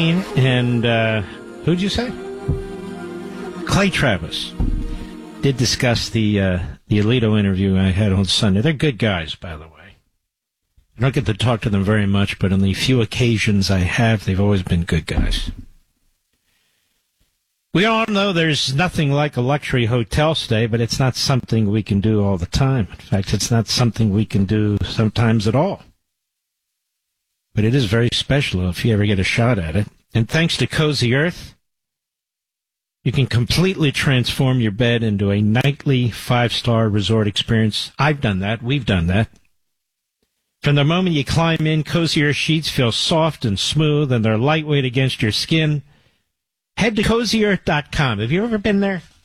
and who'd you say? Clay Travis did discuss the Alito interview I had on Sunday. They're good guys, by the way. I don't get to talk to them very much, but on the few occasions I have, they've always been good guys. We all know there's nothing like a luxury hotel stay, but it's not something we can do all the time. In fact, it's not something we can do sometimes at all. But it is very special if you ever get a shot at it. And thanks to Cozy Earth, you can completely transform your bed into a nightly 5-star resort experience. I've done that. We've done that. From the moment you climb in, Cozy Earth sheets feel soft and smooth, and they're lightweight against your skin. Head to CozyEarth.com. Have you ever been there?